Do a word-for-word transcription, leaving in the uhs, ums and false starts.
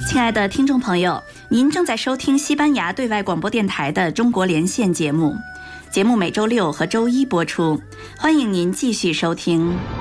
亲爱的听众朋友，您正在收听西班牙对外广播电台的中国连线节目，节目每周六和周一播出，欢迎您继续收听。